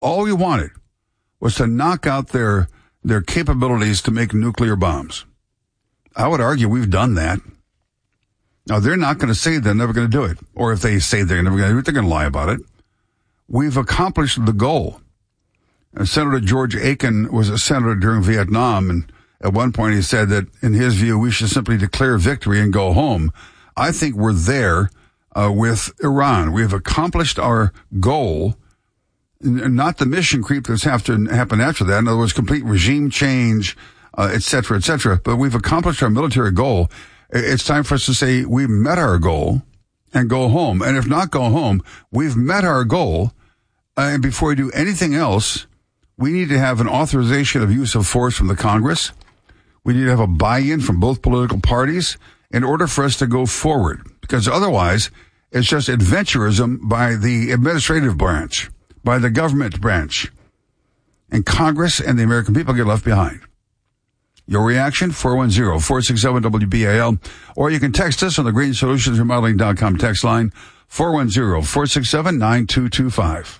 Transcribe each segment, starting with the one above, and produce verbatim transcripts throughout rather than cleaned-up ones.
All we wanted was to knock out their their capabilities to make nuclear bombs. I would argue we've done that. Now, they're not going to say they're never going to do it. Or if they say they're never going to do it, they're going to lie about it. We've accomplished the goal. And Senator George Aiken was a senator during Vietnam, and at one point he said that, in his view, we should simply declare victory and go home. I think we're there uh, with Iran. We have accomplished our goal, not the mission creep that's have to happen after that. In other words, complete regime change, uh, et cetera, et cetera. But we've accomplished our military goal. It's time for us to say we've met our goal and go home. And if not go home, we've met our goal. Uh, and before we do anything else, we need to have an authorization of use of force from the Congress. We need to have a buy-in from both political parties in order for us to go forward. Because otherwise, it's just adventurism by the administrative branch, by the government branch. And Congress and the American people get left behind. Your reaction, four one zero, four six seven, W B A L. Or you can text us on the green solutions remodeling dot com text line, four one zero, four six seven, nine two two five.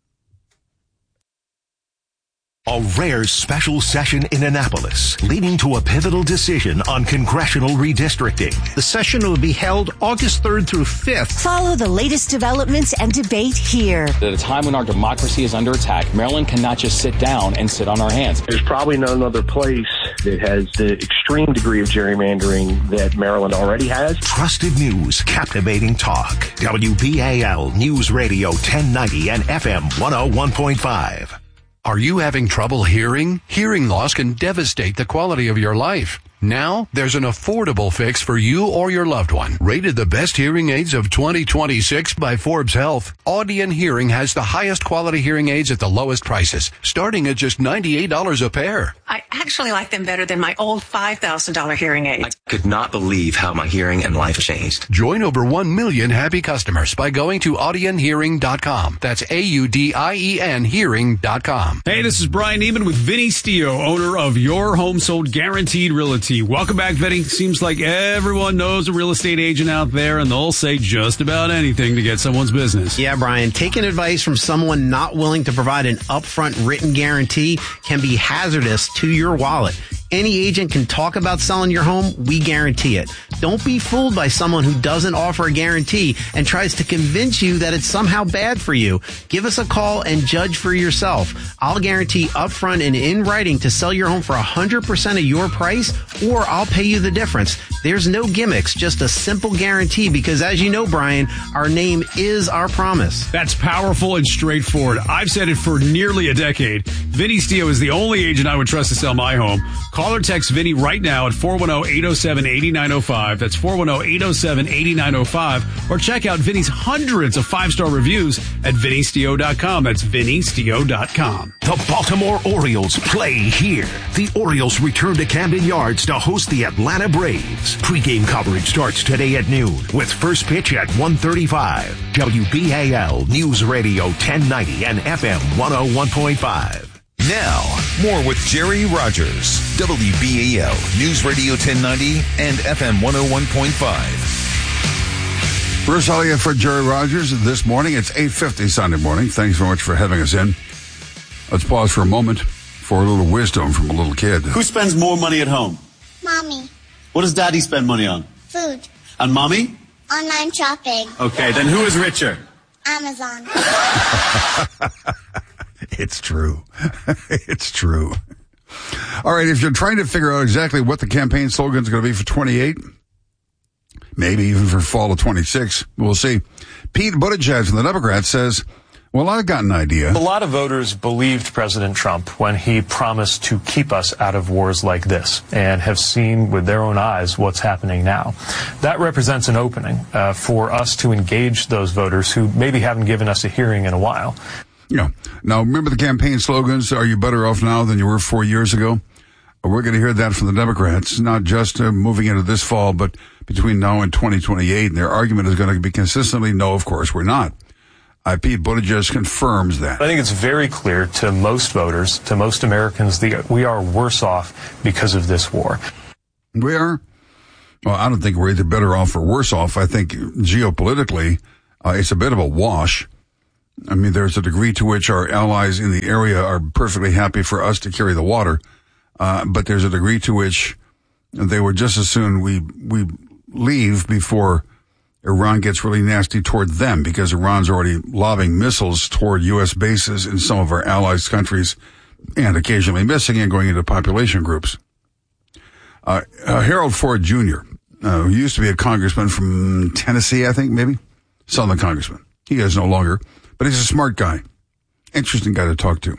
A rare special session in Annapolis, leading to a pivotal decision on congressional redistricting. The session will be held August third through fifth. Follow the latest developments and debate here. At a time when our democracy is under attack, Maryland cannot just sit down and sit on our hands. There's probably no other place that has the extreme degree of gerrymandering that Maryland already has. Trusted news, captivating talk. W B A L News Radio ten ninety and F M one oh one point five. Are you having trouble hearing? Hearing loss can devastate the quality of your life. Now, there's an affordable fix for you or your loved one. Rated the best hearing aids of twenty twenty-six by Forbes Health, Audion Hearing has the highest quality hearing aids at the lowest prices, starting at just ninety-eight dollars a pair. I actually like them better than my old five thousand dollars hearing aids. I could not believe how my hearing and life changed. Join over one million happy customers by going to audion hearing dot com. That's A U D I E N hearing dot com. Hey, this is Brian Neiman with Vinny Stio, owner of Your Home Sold Guaranteed Realty. Welcome back, Vinny. Seems like everyone knows a real estate agent out there, and they'll say just about anything to get someone's business. Yeah, Brian, taking advice from someone not willing to provide an upfront written guarantee can be hazardous to your wallet. Any agent can talk about selling your home. We guarantee it. Don't be fooled by someone who doesn't offer a guarantee and tries to convince you that it's somehow bad for you. Give us a call and judge for yourself. I'll guarantee upfront and in writing to sell your home for one hundred percent of your price, or I'll pay you the difference. There's no gimmicks, just a simple guarantee, because as you know, Brian, our name is our promise. That's powerful and straightforward. I've said it for nearly a decade. Vinny Stio is the only agent I would trust to sell my home. Call or text Vinny right now at four one zero, eight zero seven, eight nine zero five. That's four one zero, eight zero seven, eight nine zero five. Or check out Vinny's hundreds of five-star reviews at vinny stio dot com. That's vinny stio dot com. The Baltimore Orioles play here. The Orioles return to Camden Yards to host the Atlanta Braves. Pre-game coverage starts today at noon with first pitch at one thirty-five. W B A L News Radio ten ninety and F M one oh one point five. Now, more with Jerry Rogers, W B A L News Radio ten ninety and F M one oh one point five. Bruce Elliott for Jerry Rogers this morning. It's eight fifty Sunday morning. Thanks very much for having us in. Let's pause for a moment for a little wisdom from a little kid. Who spends more money at home? Mommy. What does Daddy spend money on? Food. And Mommy? Online shopping. Okay, then who is richer? Amazon. It's true. It's true. All right, if you're trying to figure out exactly what the campaign slogan is going to be for twenty-eight, maybe even for fall of twenty-six, we'll see. Pete Buttigieg from the Democrats says, well, I've got an idea. A lot of voters believed President Trump when he promised to keep us out of wars like this, and have seen with their own eyes what's happening now. That represents an opening uh, for us to engage those voters who maybe haven't given us a hearing in a while. Yeah. Now, remember the campaign slogans, are you better off now than you were four years ago? We're going to hear that from the Democrats, not just uh, moving into this fall, but between now and twenty twenty-eight. And their argument is going to be consistently, no, of course, we're not. Uh, Pete Buttigieg confirms that. I think it's very clear to most voters, to most Americans, that we are worse off because of this war. We are? Well, I don't think we're either better off or worse off. I think geopolitically, uh, it's a bit of a wash. I mean, there's a degree to which our allies in the area are perfectly happy for us to carry the water, uh, but there's a degree to which they would just as soon we we leave before Iran gets really nasty toward them, because Iran's already lobbing missiles toward U S bases in some of our allies' countries and occasionally missing and going into population groups. Uh, uh, Harold Ford Junior, uh, who used to be a congressman from Tennessee, I think, maybe, Southern congressman. He is no longer, but he's a smart guy, interesting guy to talk to.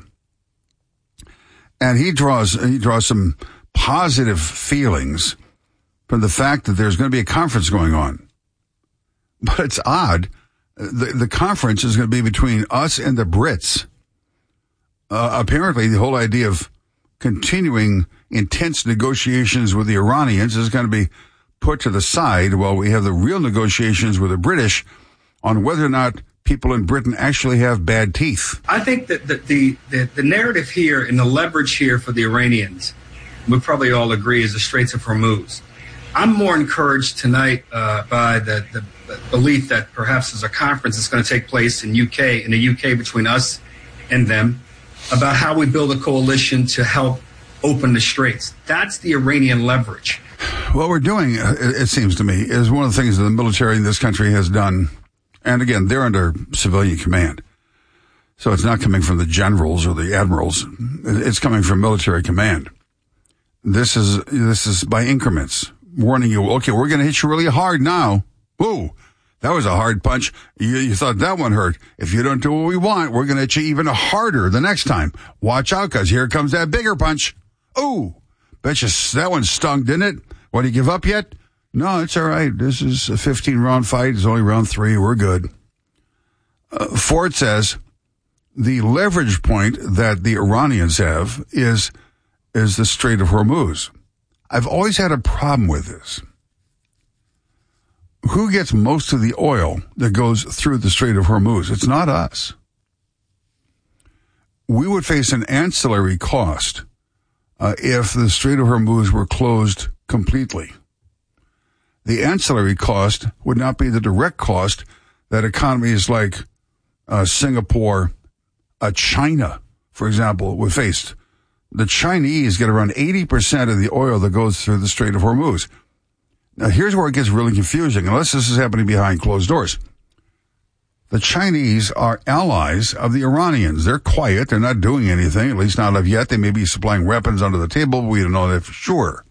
And he draws, he draws some positive feelings from the fact that there's going to be a conference going on. But it's odd. The, the conference is going to be between us and the Brits. Uh, apparently, the whole idea of continuing intense negotiations with the Iranians is going to be put to the side while we have the real negotiations with the British on whether or not people in Britain actually have bad teeth. I think that the, the, the, the narrative here and the leverage here for the Iranians, we probably all agree, is the Straits of Hormuz. I'm more encouraged tonight uh, by the, the, the belief that perhaps there's a conference that's going to take place in U K in the U K between us and them about how we build a coalition to help open the straits. That's the Iranian leverage. What we're doing, it seems to me, is one of the things that the military in this country has done. And again, they're under civilian command. So it's not coming from the generals or the admirals. It's coming from military command. This is, this is by increments, warning you, okay, we're going to hit you really hard now. Ooh, that was a hard punch. You, you thought that one hurt. If you don't do what we want, we're going to hit you even harder the next time. Watch out, because here comes that bigger punch. Ooh, bet you that one stung, didn't it? What, do you give up yet? No, it's all right. This is a fifteen-round fight. It's only round three. We're good. Uh, Ford says the leverage point that the Iranians have is is the Strait of Hormuz. I've always had a problem with this. Who gets most of the oil that goes through the Strait of Hormuz? It's not us. We would face an ancillary cost uh, if the Strait of Hormuz were closed completely. The ancillary cost would not be the direct cost that economies like uh, Singapore, uh, China, for example, would face. The Chinese get around eighty percent of the oil that goes through the Strait of Hormuz. Now, here's where it gets really confusing, unless this is happening behind closed doors. The Chinese are allies of the Iranians. They're quiet. They're not doing anything, at least not of yet. They may be supplying weapons under the table. We don't know that for sure.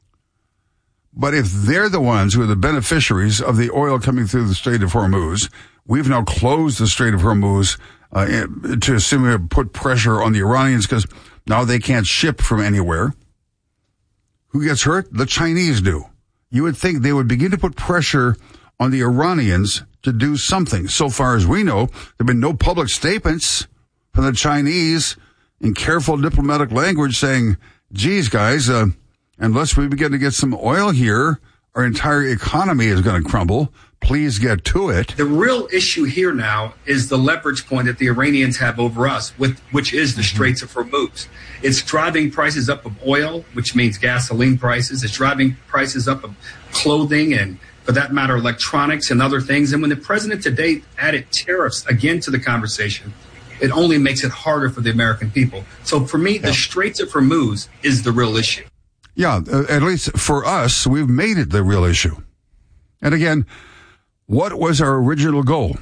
But if they're the ones who are the beneficiaries of the oil coming through the Strait of Hormuz, we've now closed the Strait of Hormuz uh, to assume we have put pressure on the Iranians because now they can't ship from anywhere. Who gets hurt? The Chinese do. You would think they would begin to put pressure on the Iranians to do something. So far as we know, there have been no public statements from the Chinese in careful diplomatic language saying, geez, guys, uh, unless we begin to get some oil here, our entire economy is going to crumble. Please get to it. The real issue here now is the leverage point that the Iranians have over us, with, which is the Straits of Hormuz. It's driving prices up of oil, which means gasoline prices. It's driving prices up of clothing and, for that matter, electronics and other things. And when the president today added tariffs again to the conversation, it only makes it harder for the American people. So for me, yeah. the Straits of Hormuz is the real issue. Yeah, uh, at least for us, we've made it the real issue. And again, what was our original goal?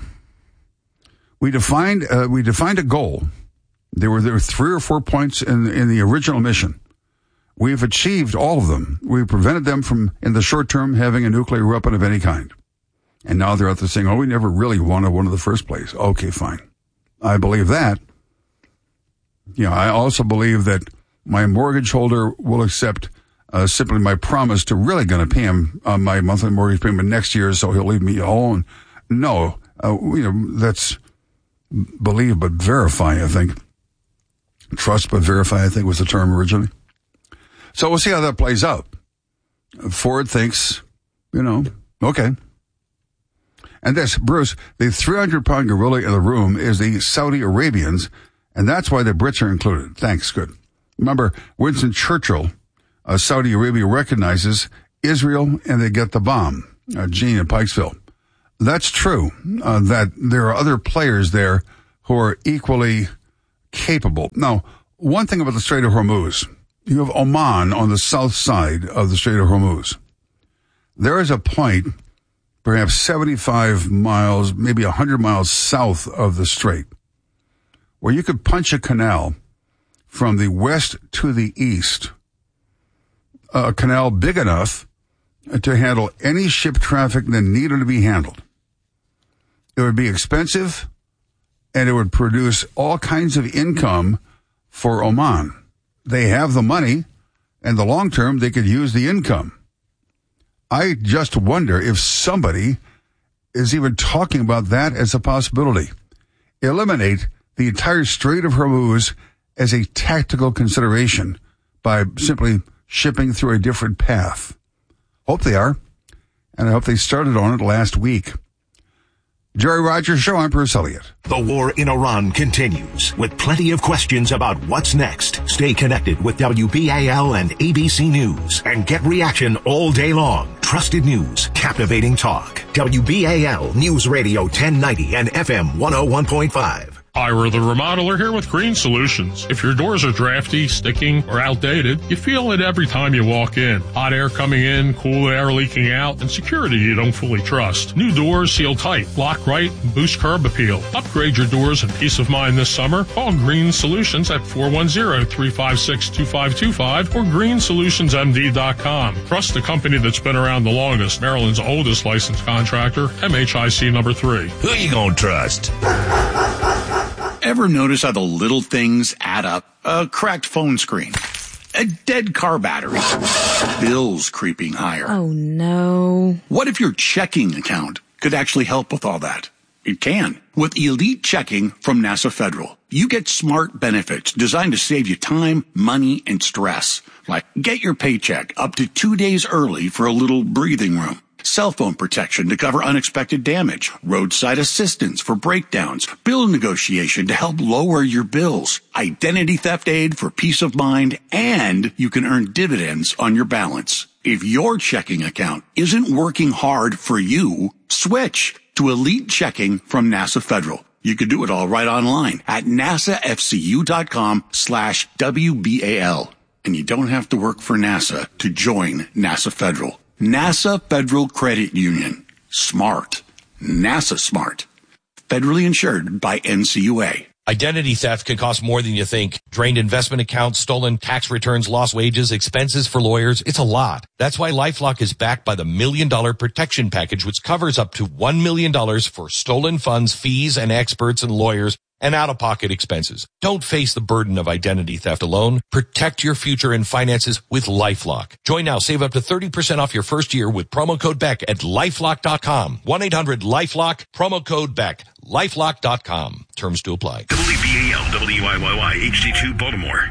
We defined uh, we defined a goal. There were there were three or four points in in the original mission. We've achieved all of them. We've prevented them from, in the short term, having a nuclear weapon of any kind. And now they're out there saying, "Oh, we never really wanted one in the first place." Okay, fine. I believe that. You know, I also believe that my mortgage holder will accept Uh, simply my promise to really going to pay him uh, my monthly mortgage payment next year, so he'll leave me alone. No, uh, you know, that's believe but verify, I think. Trust but verify, I think, was the term originally. So we'll see how that plays out. Ford thinks, you know, okay. And this, Bruce, the three hundred pound gorilla in the room is the Saudi Arabians, and that's why the Brits are included. Thanks, good. Remember, Winston Churchill, Uh, Saudi Arabia recognizes Israel and they get the bomb, uh, Gene at Pikesville. That's true, uh, that there are other players there who are equally capable. Now, one thing about the Strait of Hormuz, you have Oman on the south side of the Strait of Hormuz. There is a point, perhaps seventy-five miles, maybe one hundred miles south of the strait, where you could punch a canal from the west to the east, a canal big enough to handle any ship traffic that needed to be handled. It would be expensive, and it would produce all kinds of income for Oman. They have the money, and the long term, they could use the income. I just wonder if somebody is even talking about that as a possibility. Eliminate the entire Strait of Hormuz as a tactical consideration by simply shipping through a different path. Hope they are, and I hope they started on it last week. Jerry Rogers Show, I'm Bruce Elliott. The war in Iran continues with plenty of questions about what's next. Stay connected with W B A L and A B C News and get reaction all day long. Trusted news, captivating talk. W B A L News Radio ten ninety and F M one oh one point five. Ira the Remodeler here with Green Solutions. If your doors are drafty, sticking, or outdated, you feel it every time you walk in. Hot air coming in, cool air leaking out, and security you don't fully trust. New doors seal tight, lock right, and boost curb appeal. Upgrade your doors and peace of mind this summer. Call Green Solutions at four one zero, three five six, two five two five or green solutions m d dot com. Trust the company that's been around the longest, Maryland's oldest licensed contractor, M H I C number three. Who you gonna trust? Ever notice how the little things add up? A cracked phone screen, a dead car battery, bills creeping higher. Oh, no. What if your checking account could actually help with all that? It can. With Elite Checking from NASA Federal, you get smart benefits designed to save you time, money, and stress. Like get your paycheck up to two days early for a little breathing room. Cell phone protection to cover unexpected damage, roadside assistance for breakdowns, bill negotiation to help lower your bills, identity theft aid for peace of mind, and you can earn dividends on your balance. If your checking account isn't working hard for you, switch to Elite Checking from NASA Federal. You can do it all right online at nasafcu.com slash WBAL. And you don't have to work for NASA to join NASA Federal. NASA Federal Credit Union. Smart. NASA smart. Federally insured by N C U A. Identity theft can cost more than you think. Drained investment accounts, stolen tax returns, lost wages, expenses for lawyers. It's a lot. That's why LifeLock is backed by the Million Dollar Protection Package, which covers up to one million dollars for stolen funds, fees, and experts and lawyers, and out-of-pocket expenses. Don't face the burden of identity theft alone. Protect your future and finances with LifeLock. Join now. Save up to thirty percent off your first year with promo code Beck at lifelock dot com. one eight hundred lifelock, promo code Beck. lifelock dot com. Terms to apply. W B A L, W I Y Y, H D two Baltimore.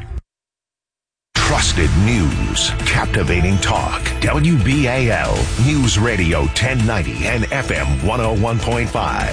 Trusted news, captivating talk. W B A L News Radio ten ninety and F M one oh one point five.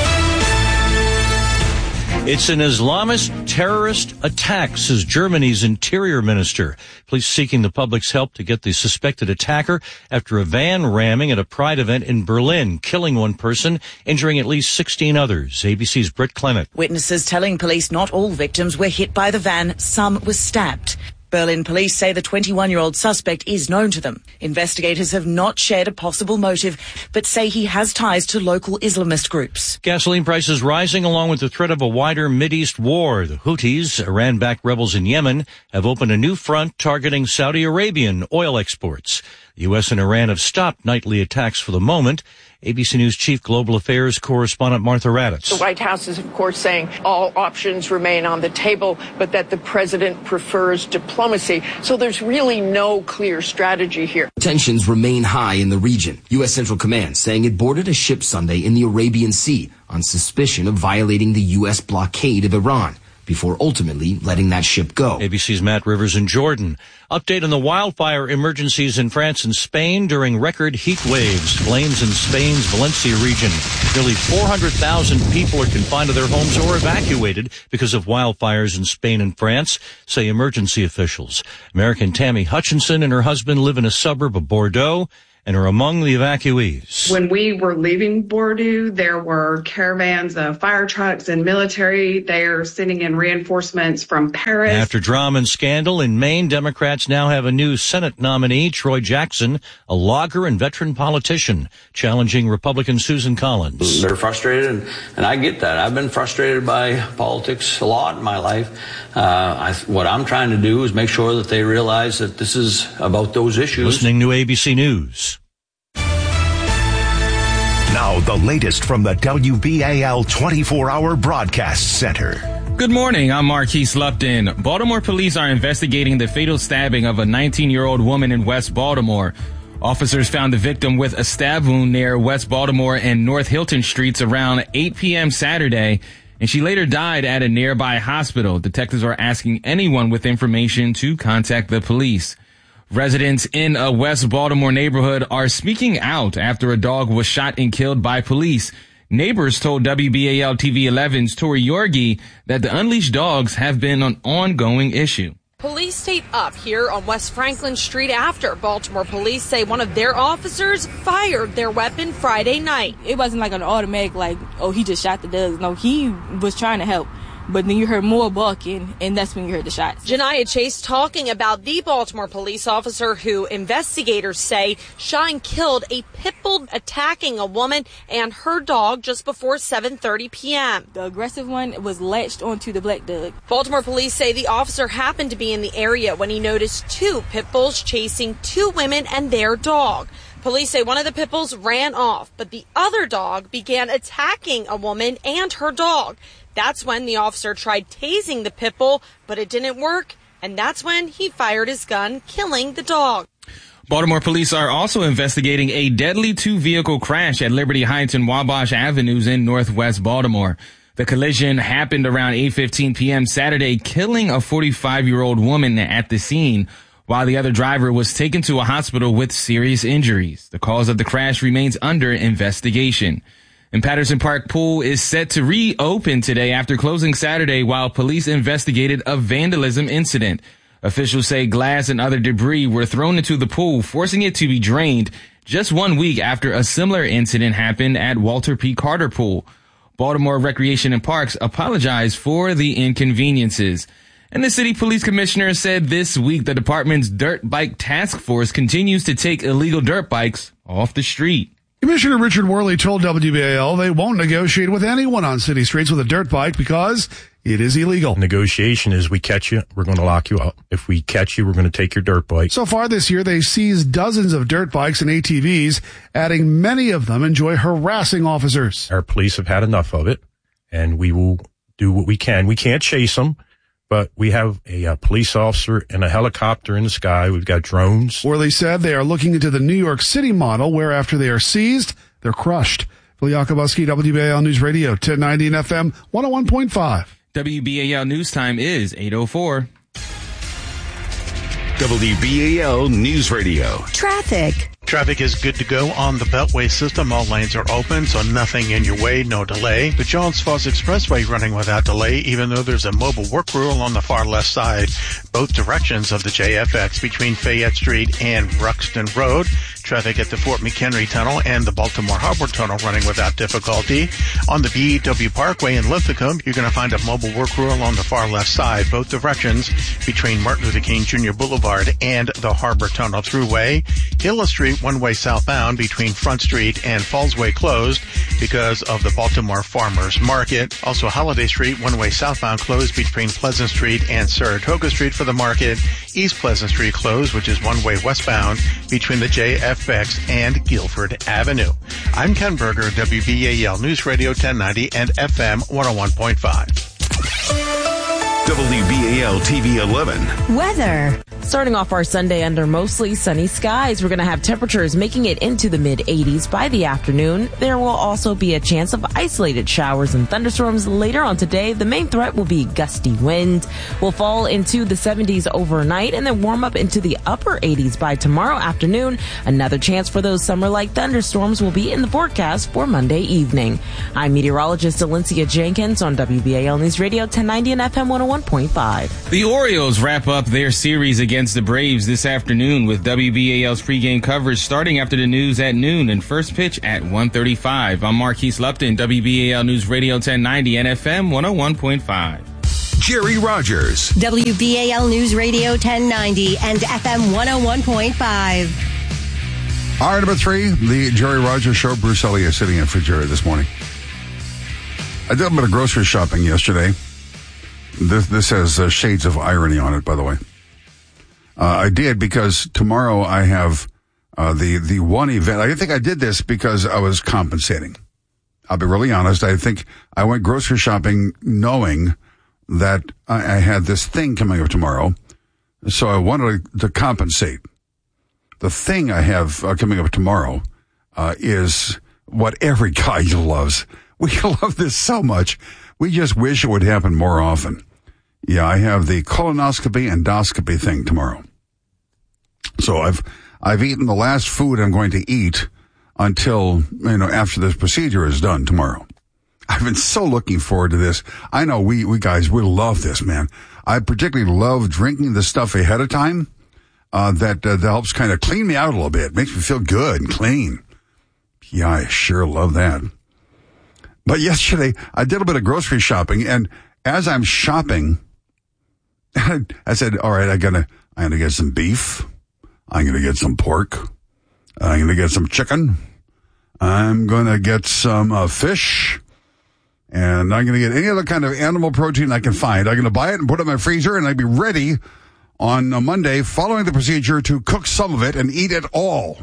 It's an Islamist terrorist attack, says Germany's interior minister. Police seeking the public's help to get the suspected attacker after a van ramming at a Pride event in Berlin, killing one person, injuring at least sixteen others. A B C's Britt Clement. Witnesses telling police not all victims were hit by the van, some were stabbed. Berlin police say the twenty-one-year-old suspect is known to them. Investigators have not shared a possible motive, but say he has ties to local Islamist groups. Gasoline prices rising along with the threat of a wider Mideast war. The Houthis, Iran-backed rebels in Yemen, have opened a new front targeting Saudi Arabian oil exports. The U S and Iran have stopped nightly attacks for the moment. A B C News Chief Global Affairs Correspondent Martha Raddatz. The White House is, of course, saying all options remain on the table, but that the president prefers diplomacy. So there's really no clear strategy here. Tensions remain high in the region. U S Central Command saying it boarded a ship Sunday in the Arabian Sea on suspicion of violating the U S blockade of Iran, before ultimately letting that ship go. A B C's Matt Rivers in Jordan. Update on the wildfire emergencies in France and Spain during record heat waves. Flames in Spain's Valencia region. Nearly four hundred thousand people are confined to their homes or evacuated because of wildfires in Spain and France, say emergency officials. American Tammy Hutchinson and her husband live in a suburb of Bordeaux. and are among the evacuees. When we were leaving Bordeaux, there were caravans of fire trucks and military. They are sending in reinforcements from Paris. After drama and scandal in Maine, Democrats now have a new Senate nominee, Troy Jackson, a logger and veteran politician, challenging Republican Susan Collins. They're frustrated, and, and I get that. I've been frustrated by politics a lot in my life. Uh, I, what I'm trying to do is make sure that they realize that this is about those issues. Listening to A B C News. Now the latest from the W B A L twenty-four hour Broadcast Center. Good morning, I'm Marquise Lupton. Baltimore police are investigating the fatal stabbing of a nineteen-year-old woman in West Baltimore. Officers found the victim with a stab wound near West Baltimore and North Hilton Streets around eight p.m. Saturday, and she later died at a nearby hospital. Detectives are asking anyone with information to contact the police. Residents in a West Baltimore neighborhood are speaking out after a dog was shot and killed by police. Neighbors told W B A L T V eleven's Tori Yorgi that the unleashed dogs have been an ongoing issue. Police tape up here on West Franklin Street after Baltimore police say one of their officers fired their weapon Friday night. It wasn't like an automatic, like, oh, he just shot the dogs. No, he was trying to help. But then you heard more barking, and that's when you heard the shots. Janiyah Chase talking about the Baltimore police officer who investigators say shot and killed a pit bull attacking a woman and her dog just before seven thirty p.m. The aggressive one was latched onto the black dog. Baltimore police say the officer happened to be in the area when he noticed two pit bulls chasing two women and their dog. Police say one of the pit bulls ran off, but the other dog began attacking a woman and her dog. That's when the officer tried tasing the pit bull, but it didn't work, and that's when he fired his gun, killing the dog. Baltimore police are also investigating a deadly two-vehicle crash at Liberty Heights and Wabash Avenues in northwest Baltimore. The collision happened around eight fifteen p.m. Saturday, killing a forty-five-year-old woman at the scene, while the other driver was taken to a hospital with serious injuries. The cause of the crash remains under investigation. And Patterson Park Pool is set to reopen today after closing Saturday while police investigated a vandalism incident. Officials say glass and other debris were thrown into the pool, forcing it to be drained just one week after a similar incident happened at Walter P. Carter Pool. Baltimore Recreation and Parks apologized for the inconveniences. And the city police commissioner said this week the department's dirt bike task force continues to take illegal dirt bikes off the street. Commissioner Richard Worley told W B A L they won't negotiate with anyone on city streets with a dirt bike because it is illegal. Negotiation is we catch you, we're going to lock you up. If we catch you, we're going to take your dirt bike. So far this year, they seized dozens of dirt bikes and A T Vs, adding many of them enjoy harassing officers. Our police have had enough of it, and we will do what we can. We can't chase them, but we have a, a police officer and a helicopter in the sky. We've got drones. Worley said they are looking into the New York City model, where after they are seized, they're crushed. Phil Yakubuski, W B A L News Radio, ten ninety and F M, one oh one point five. W B A L News Time is eight oh four. W B A L News Radio. Traffic. Traffic is good to go on the Beltway system. All lanes are open, so nothing in your way, no delay. The Jones Falls Expressway running without delay, even though there's a mobile work rule on the far left side. Both directions of the J F X between Fayette Street and Ruxton Road. Traffic at the Fort McHenry Tunnel and the Baltimore Harbor Tunnel running without difficulty. On the B E W Parkway in Linthicum, you're going to find a mobile work rule on the far left side. Both directions between Martin Luther King Junior Boulevard and the Harbor Tunnel Thruway. Hilla Street one-way southbound between Front Street and Fallsway closed because of the Baltimore Farmers Market. Also Holiday Street one-way southbound closed between Pleasant Street and Saratoga Street for the market. East Pleasant Street closed, which is one-way westbound between the J F X and Guilford Avenue. I'm Ken Berger, W B A L News Radio ten ninety and F M one oh one point five. W B A L T V eleven. Weather. Starting off our Sunday under mostly sunny skies, we're going to have temperatures making it into the mid eighties by the afternoon. There will also be a chance of isolated showers and thunderstorms later on today. The main threat will be gusty wind. We'll fall into the seventies overnight and then warm up into the upper eighties by tomorrow afternoon. Another chance for those summer-like thunderstorms will be in the forecast for Monday evening. I'm meteorologist Alencia Jenkins on W B A L News Radio ten ninety and F M one oh one point five. The Orioles wrap up their series against against the Braves this afternoon with W B A L's pregame coverage starting after the news at noon and first pitch at one thirty-five. I'm Marquise Lupton, W B A L News Radio ten ninety and F M one oh one point five. Jerry Rogers. W B A L News Radio ten ninety and F M one oh one point five. All right, number three, the Jerry Rogers Show. Bruce Elliott sitting in for Jerry this morning. I did a bit of grocery shopping yesterday. This this has uh, shades of irony on it, by the way. Uh, I did because tomorrow I have uh, the the one event. I think I did this because I was compensating. I'll be really honest. I think I went grocery shopping knowing that I, I had this thing coming up tomorrow, so I wanted to, to compensate. The thing I have uh, coming up tomorrow uh, is what every guy loves. We love this so much. We just wish it would happen more often. Yeah, I have the colonoscopy endoscopy thing tomorrow. So I've I've eaten the last food I'm going to eat until, you know, after this procedure is done tomorrow. I've been so looking forward to this. I know we, we guys, we love this, man. I particularly love drinking the stuff ahead of time. Uh, that, uh, that helps kind of clean me out a little bit. Makes me feel good and clean. Yeah, I sure love that. But yesterday, I did a bit of grocery shopping, and as I'm shopping, I said, all right, I gotta, I'm gonna get some beef. I'm gonna get some pork. I'm gonna get some chicken. I'm gonna get some uh, fish. And I'm gonna get any other kind of animal protein I can find. I'm gonna buy it and put it in my freezer, and I'll be ready on a Monday following the procedure to cook some of it and eat it all.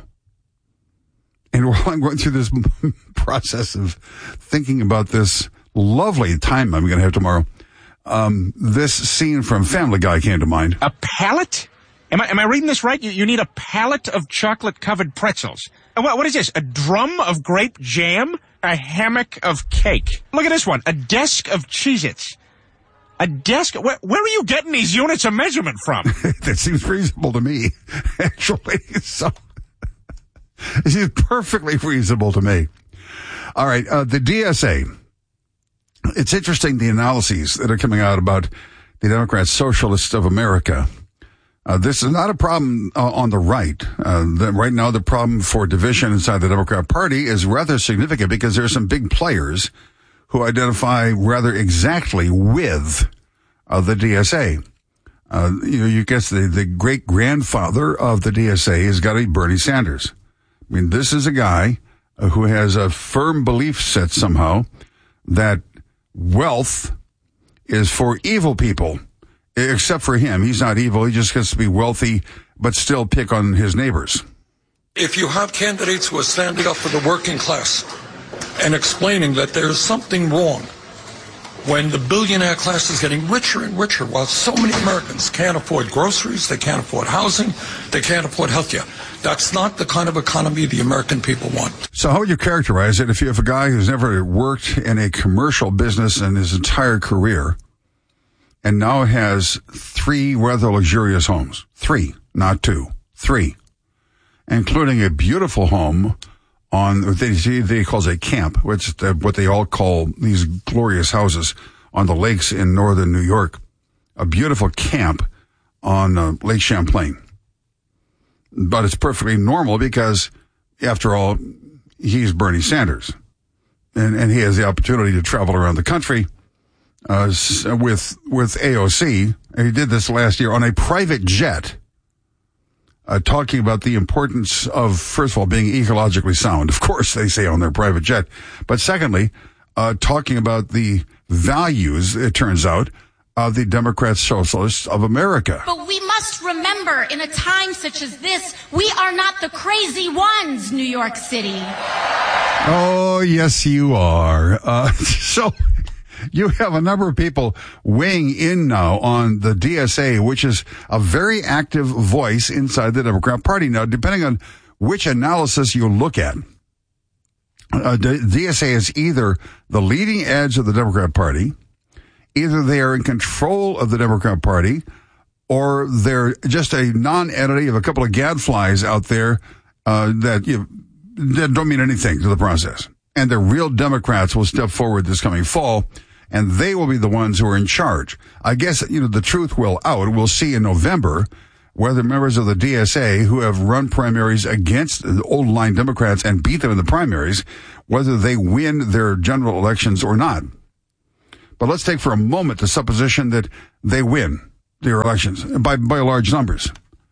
And while I'm going through this process of thinking about this lovely time I'm going to have tomorrow, um, this scene from Family Guy came to mind. A pallet? Am I, am I reading this right? You, you need a pallet of chocolate-covered pretzels. And what, what is this? A drum of grape jam? A hammock of cake? Look at this one. A desk of Cheez-Its. A desk? Where, where are you getting these units of measurement from? That seems reasonable to me, actually. So... This is perfectly reasonable to me. All right, uh, the D S A. It's interesting, the analyses that are coming out about the Democrat Socialists of America. Uh, this is not a problem uh, on the right. Uh, the, right now, the problem for division inside the Democrat Party is rather significant because there are some big players who identify rather exactly with uh, the D S A. Uh, you know, you guess the, the great-grandfather of the D S A has got to be Bernie Sanders. I mean, this is a guy who has a firm belief set somehow that wealth is for evil people, except for him. He's not evil. He just gets to be wealthy, but still pick on his neighbors. If you have candidates who are standing up for the working class and explaining that there's something wrong when the billionaire class is getting richer and richer while so many Americans can't afford groceries, they can't afford housing, they can't afford health care. That's not the kind of economy the American people want. So how would you characterize it if you have a guy who's never worked in a commercial business in his entire career and now has three rather luxurious homes? Three, not two. Three. Including a beautiful home on what they, they calls a camp, which is what they all call these glorious houses on the lakes in northern New York. A beautiful camp on uh, Lake Champlain. But it's perfectly normal because, after all, he's Bernie Sanders. And, and he has the opportunity to travel around the country uh, with with A O C. And he did this last year on a private jet, uh, talking about the importance of, first of all, being ecologically sound. Of course, they say on their private jet. But secondly, uh, talking about the values, it turns out, of the Democrat Socialists of America. But we must remember, in a time such as this, we are not the crazy ones, New York City. Oh, yes, you are. Uh, so you have a number of people weighing in now on the D S A, which is a very active voice inside the Democrat Party. Now, depending on which analysis you look at, uh, the D S A is either the leading edge of the Democrat Party, either they are in control of the Democrat Party, or they're just a non-entity of a couple of gadflies out there uh, that, you know, that don't mean anything to the process. And the real Democrats will step forward this coming fall, and they will be the ones who are in charge. I guess, you know, the truth will out. We'll see in November whether members of the D S A who have run primaries against the old line Democrats and beat them in the primaries, whether they win their general elections or not. But let's take for a moment the supposition that they win their elections by, by large numbers.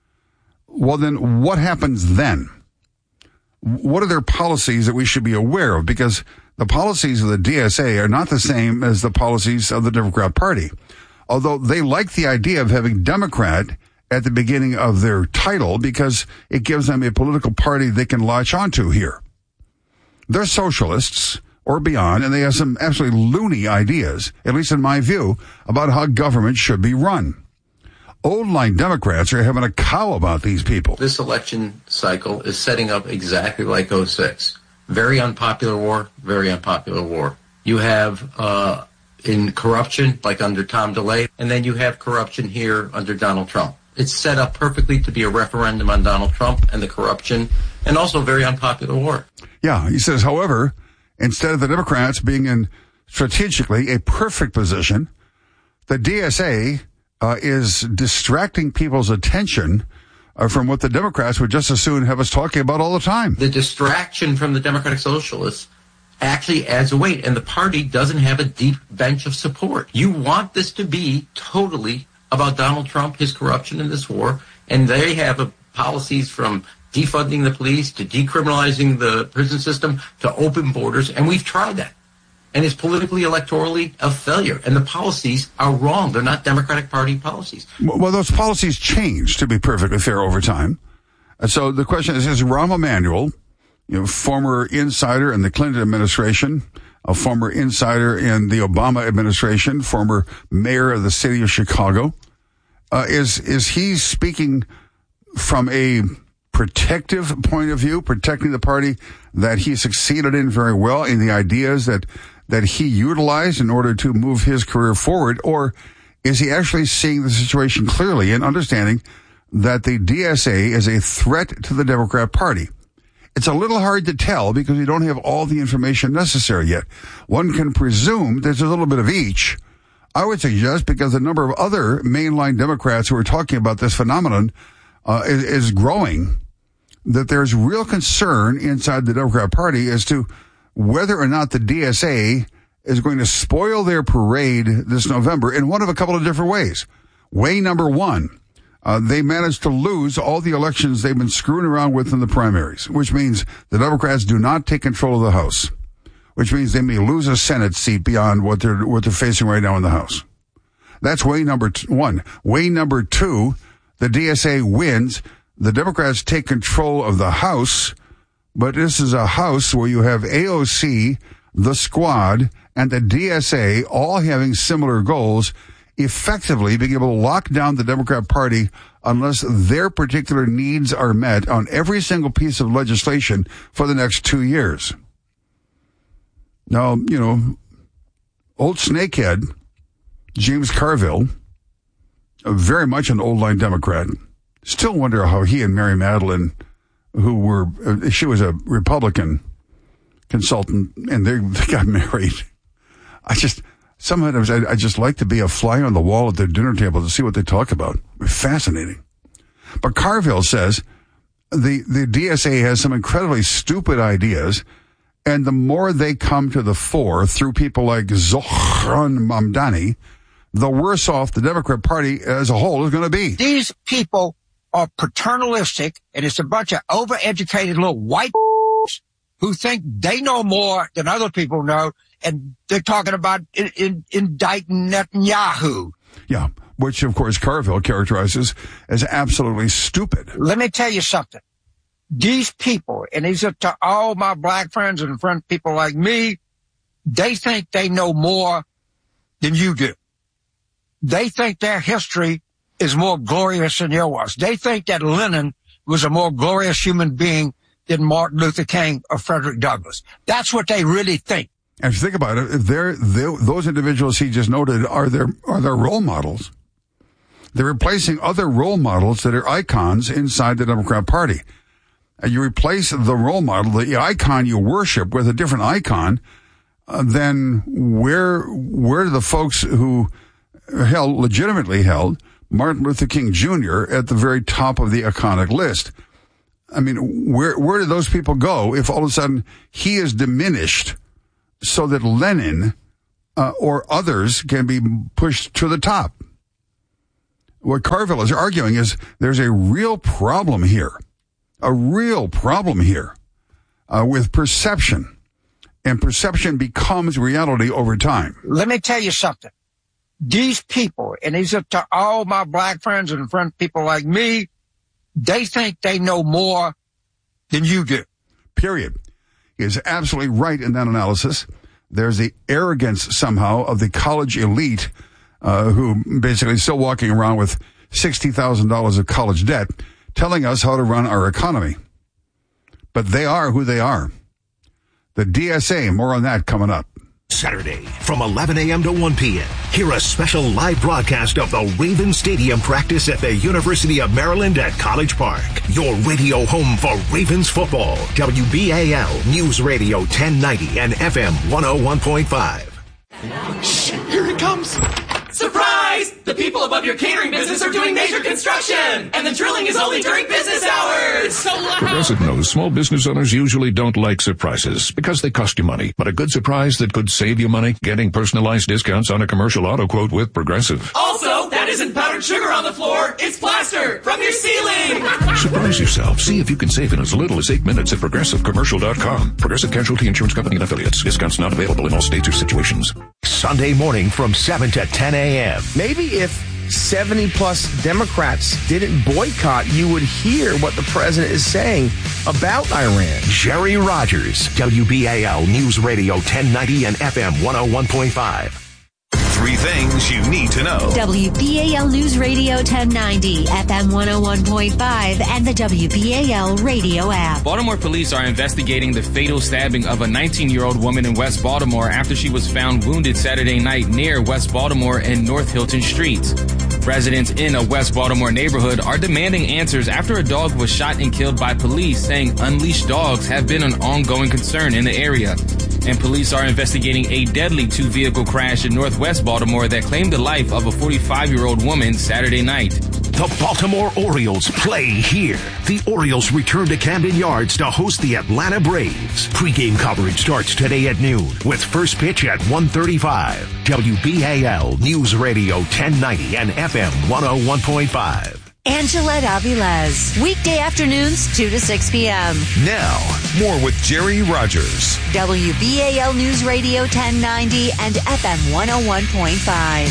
Well, then what happens then? What are their policies that we should be aware of? Because the policies of the D S A are not the same as the policies of the Democrat Party. Although they like the idea of having Democrat at the beginning of their title because it gives them a political party they can latch onto here. They're socialists or beyond, and they have some absolutely loony ideas, at least in my view, about how government should be run. Old line Democrats are having a cow about these people. This election cycle is setting up exactly like oh six. Very unpopular war, very unpopular war. You have uh, in corruption, like under Tom DeLay, and then you have corruption here under Donald Trump. It's set up perfectly to be a referendum on Donald Trump and the corruption, and also a very unpopular war. Yeah, he says, however, instead of the Democrats being in strategically a perfect position, the D S A uh, is distracting people's attention uh, from what the Democrats would just as soon have us talking about all the time. The distraction from the Democratic Socialists actually adds a weight, and the party doesn't have a deep bench of support. You want this to be totally about Donald Trump, his corruption in this war, and they have a, policies from defunding the police to decriminalizing the prison system to open borders, and we've tried that. And it's politically, electorally a failure, and the policies are wrong. They're not Democratic Party policies. Well, those policies change, to be perfectly fair, over time. And so the question is, is Rahm Emanuel, you know, former insider in the Clinton administration, a former insider in the Obama administration, former mayor of the city of Chicago, uh, is is he speaking from a protective point of view, protecting the party that he succeeded in very well in the ideas that that he utilized in order to move his career forward, or is he actually seeing the situation clearly and understanding that the D S A is a threat to the Democrat Party? It's a little hard to tell because we don't have all the information necessary yet. One can presume there's a little bit of each. I would suggest, because the number of other mainline Democrats who are talking about this phenomenon uh, is, is growing, that there's real concern inside the Democrat Party as to whether or not the D S A is going to spoil their parade this November in one of a couple of different ways. Way number one, Uh, they managed to lose all the elections they've been screwing around with in the primaries, which means the Democrats do not take control of the House, which means they may lose a Senate seat beyond what they're, what they're facing right now in the House. That's way number t- one. Way number two, the D S A wins. The Democrats take control of the House, but this is a House where you have A O C, the Squad, and the D S A all having similar goals, effectively being able to lock down the Democrat Party unless their particular needs are met on every single piece of legislation for the next two years. Now, you know, old snakehead, James Carville, very much an old-line Democrat, still wonder how he and Mary Madeline, who were, uh, she was a Republican consultant, and they, they got married. I just... Sometimes I, I just like to be a fly on the wall at their dinner table to see what they talk about. Fascinating. But Carville says the, the D S A has some incredibly stupid ideas, and the more they come to the fore through people like Zohran Mamdani, the worse off the Democrat Party as a whole is going to be. These people are paternalistic, and it's a bunch of overeducated little white who think they know more than other people know. And they're talking about in, in, indicting Netanyahu. Yeah, which, of course, Carville characterizes as absolutely stupid. Let me tell you something. These people, and these are to all my black friends and friend people like me, they think they know more than you do. They think their history is more glorious than yours. They think that Lenin was a more glorious human being than Martin Luther King or Frederick Douglass. That's what they really think. And if you think about it, if they're, they're, those individuals he just noted are their, are their role models, they're replacing other role models that are icons inside the Democrat Party. And you replace the role model, the icon you worship, with a different icon, uh, then where, where do the folks who held, legitimately held, Martin Luther King Junior at the very top of the iconic list. I mean, where where do those people go if all of a sudden he is diminished so that Lenin uh, or others can be pushed to the top? What Carville is arguing is there's a real problem here, a real problem here uh, with perception, and perception becomes reality over time. Let me tell you something. These people, and these are to all my black friends and friend people like me, they think they know more than you do. Period. He is absolutely right in that analysis. There's the arrogance somehow of the college elite uh, who basically still walking around with sixty thousand dollars of college debt telling us how to run our economy. But they are who they are. The D S A, more on that coming up. Saturday from eleven a.m. to one p.m. Hear a special live broadcast of the Ravens Stadium practice at the University of Maryland at College Park. Your radio home for Ravens football. W B A L News Radio ten ninety and F M one oh one point five. Shh, here it comes. Surprise! The people above your catering business are doing major construction, and the drilling is only during business hours. So loud. Progressive knows small business owners usually don't like surprises because they cost you money. But a good surprise that could save you money, getting personalized discounts on a commercial auto quote with Progressive. Also, that isn't powdered sugar on the floor. It's plaster from your ceiling. Surprise yourself. See if you can save in as little as eight minutes at progressive commercial dot com. Progressive Casualty Insurance Company and Affiliates. Discounts not available in all states or situations. Sunday morning from seven to ten a.m. Maybe if seventy plus Democrats didn't boycott, you would hear what the president is saying about Iran. Jerry Rogers, W B A L News Radio ten ninety and F M one oh one point five. Three things you need to know. W B A L News Radio ten ninety, F M one oh one point five, and the W B A L radio app. Baltimore police are investigating the fatal stabbing of a nineteen-year-old woman in West Baltimore after she was found wounded Saturday night near West Baltimore and North Hilton Streets. Residents in a West Baltimore neighborhood are demanding answers after a dog was shot and killed by police, saying unleashed dogs have been an ongoing concern in the area. And police are investigating a deadly two-vehicle crash in Northwest Baltimore that claimed the life of a forty-five-year-old woman Saturday night. The Baltimore Orioles play here. The Orioles return to Camden Yards to host the Atlanta Braves. Pre-game coverage starts today at noon with first pitch at one thirty-five. W B A L News Radio ten ninety and F M one oh one point five. Angela Avilés, weekday afternoons, two to six p.m. Now, more with Jerry Rogers. W B A L News Radio ten ninety and F M one oh one point five.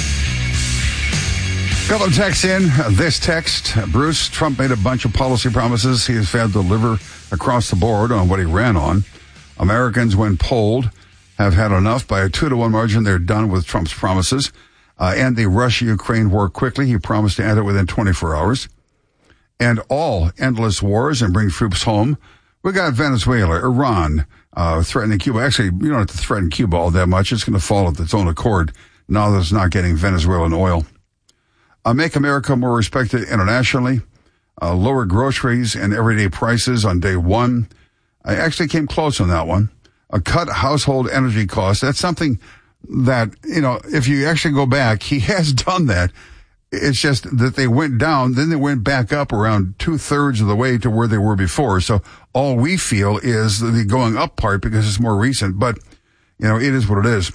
Couple of texts in. This text, Bruce, Trump made a bunch of policy promises he has failed to deliver across the board on what he ran on. Americans, when polled, have had enough. By a two to one margin, they're done with Trump's promises. Uh, end the Russia-Ukraine war quickly. He promised to end it within twenty-four hours. End all endless wars and bring troops home. We got Venezuela, Iran, uh, threatening Cuba. Actually, you don't have to threaten Cuba all that much. It's going to fall at its own accord now that it's not getting Venezuelan oil. Uh, make America more respected internationally. Uh, lower groceries and everyday prices on day one. I actually came close on that one. Uh, cut household energy costs. That's something that, you know, if you actually go back, he has done that. It's just that they went down, then they went back up around two-thirds of the way to where they were before. So all we feel is the going up part because it's more recent. But, you know, it is what it is.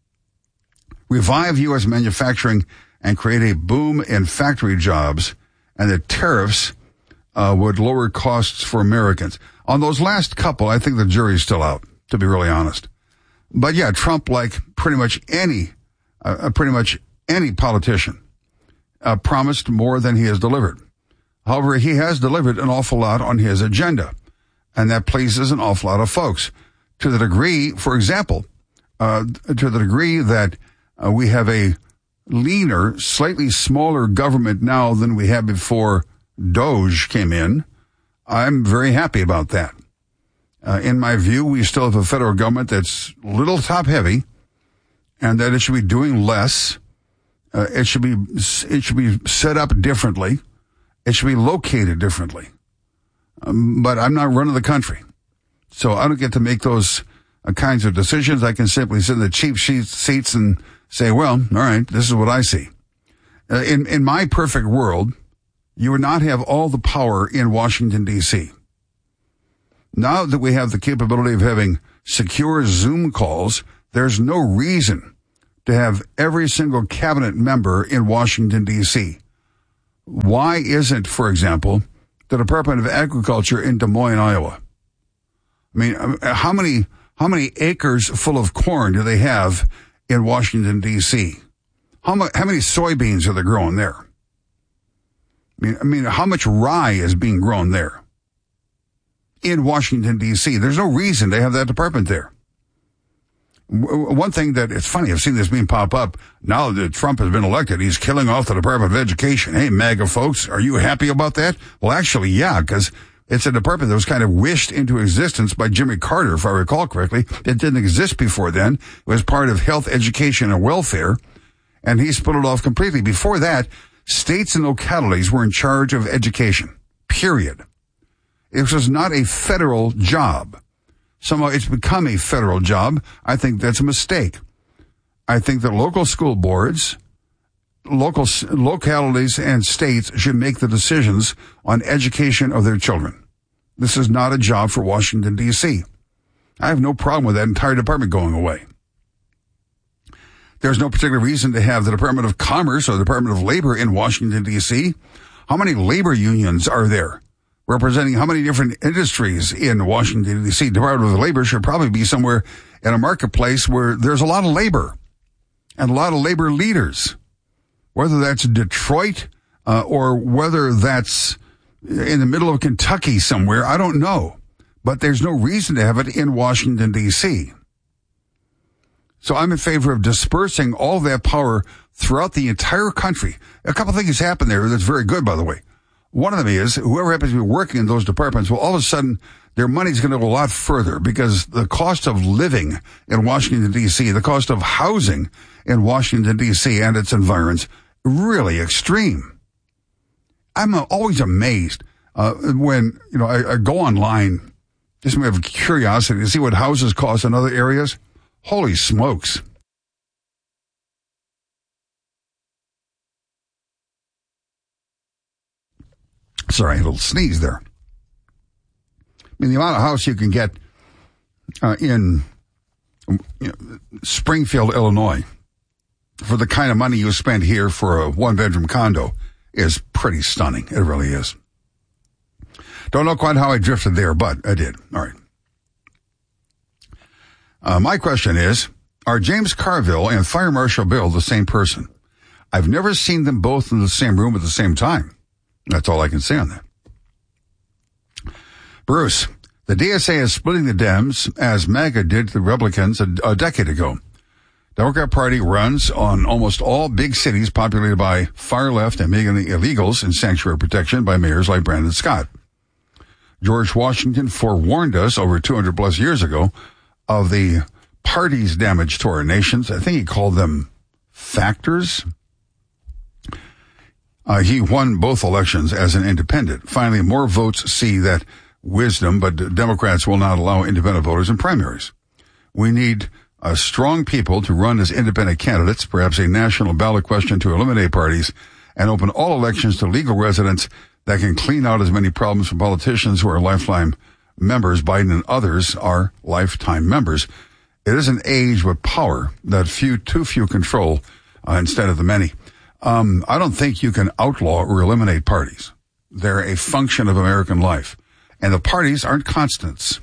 Revive U S manufacturing and create a boom in factory jobs, and the tariffs uh, would lower costs for Americans. On those last couple, I think the jury's still out, to be really honest. But yeah, Trump, like pretty much any, uh, pretty much any politician, uh, promised more than he has delivered. However, he has delivered an awful lot on his agenda, and that pleases an awful lot of folks. To the degree, for example, uh, to the degree that uh, we have a leaner, slightly smaller government now than we had before Doge came in, I'm very happy about that. Uh, in my view, we still have a federal government that's a little top-heavy, and that it should be doing less. Uh, it should be it should be set up differently. It should be located differently. Um, but I'm not running the country, so I don't get to make those uh, kinds of decisions. I can simply sit in the cheap seats and say, well, all right, this is what I see. Uh, in, in my perfect world, you would not have all the power in Washington, D C. Now that we have the capability of having secure Zoom calls, there's no reason to have every single cabinet member in Washington, D C. Why isn't, for example, the Department of Agriculture in Des Moines, Iowa? I mean, how many how many acres full of corn do they have in Washington, D C? How much, how many soybeans are they growing there? I mean, I mean, how much rye is being grown there in Washington, D C? There's no reason to have that department there. One thing that it's funny, I've seen this meme pop up. Now that Trump has been elected, he's killing off the Department of Education. Hey, MAGA folks, are you happy about that? Well, actually, yeah, because it's a department that was kind of wished into existence by Jimmy Carter, if I recall correctly. It didn't exist before then. It was part of health, education, and welfare, and he split it off completely. Before that, states and localities were in charge of education, period. It was not a federal job. Somehow it's become a federal job. I think that's a mistake. I think that local school boards, local localities and states should make the decisions on education of their children. This is not a job for Washington, D C. I have no problem with that entire department going away. There's no particular reason to have the Department of Commerce or the Department of Labor in Washington, D C. How many labor unions are there representing how many different industries in Washington, D C? Department of Labor should probably be somewhere in a marketplace where there's a lot of labor and a lot of labor leaders. Whether that's Detroit uh, or whether that's in the middle of Kentucky somewhere, I don't know. But there's no reason to have it in Washington, D C. So I'm in favor of dispersing all that power throughout the entire country. A couple of things happen there that's very good, by the way. One of them is whoever happens to be working in those departments, well, all of a sudden their money's going to go a lot further because the cost of living in Washington, D C, the cost of housing in Washington, D C and its environs, really extreme. I'm always amazed uh, when, you know, I, I go online just out of curiosity to see what houses cost in other areas. Holy smokes. Sorry, a little sneeze there. I mean, the amount of house you can get uh, in you know, Springfield, Illinois, for the kind of money you spend here for a one-bedroom condo is pretty stunning. It really is. Don't know quite how I drifted there, but I did. All right. Uh, my question is, are James Carville and Fire Marshal Bill the same person? I've never seen them both in the same room at the same time. That's all I can say on that. Bruce, the D S A is splitting the Dems as MAGA did the Republicans a, a decade ago. Democrat Party runs on almost all big cities populated by far left and mega illegals and sanctuary protection by mayors like Brandon Scott. George Washington forewarned us over two hundred plus years ago of the party's damage to our nations. I think he called them factors. Uh, he won both elections as an independent. Finally, more votes see that wisdom, but Democrats will not allow independent voters in primaries. We need uh, strong people to run as independent candidates, perhaps a national ballot question to eliminate parties and open all elections to legal residents that can clean out as many problems from politicians who are lifetime members. Biden and others are lifetime members. It is an age with power that few, too few control uh, instead of the many. Um, I don't think you can outlaw or eliminate parties. They're a function of American life. And the parties aren't constants.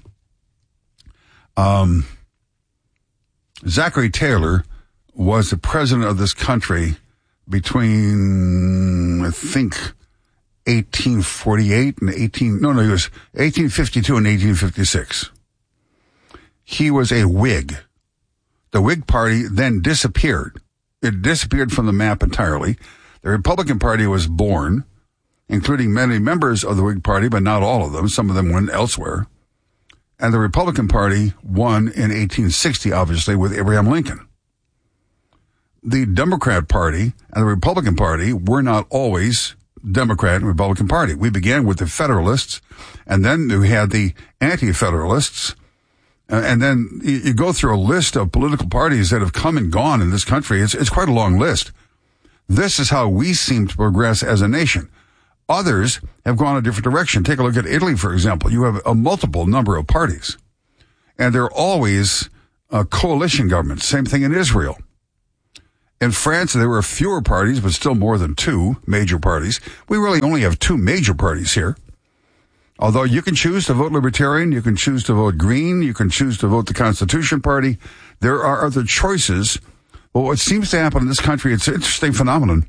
Um, Zachary Taylor was the president of this country between, I think, eighteen forty-eight and eighteen, no, no, he was eighteen fifty-two and eighteen fifty-six. He was a Whig. The Whig Party then disappeared. It disappeared from the map entirely. The Republican Party was born, including many members of the Whig Party, but not all of them. Some of them went elsewhere. And the Republican Party won in eighteen sixty, obviously, with Abraham Lincoln. The Democrat Party and the Republican Party were not always Democrat and Republican Party. We began with the Federalists, and then we had the Anti-Federalists. Uh, and then you, you go through a list of political parties that have come and gone in this country. It's, it's quite a long list. This is how we seem to progress as a nation. Others have gone a different direction. Take a look at Italy, for example. You have a multiple number of parties, and they're always uh, coalition governments. Same thing in Israel. In France, there were fewer parties, but still more than two major parties. We really only have two major parties here. Although you can choose to vote Libertarian, you can choose to vote Green, you can choose to vote the Constitution Party. There are other choices. But what seems to happen in this country, it's an interesting phenomenon.